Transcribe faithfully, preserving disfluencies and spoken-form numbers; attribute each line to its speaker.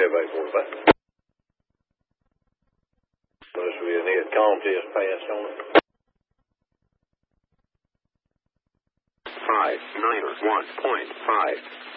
Speaker 1: everybody forty-five. This will be a net contest passed on it.
Speaker 2: Five Niners one point five.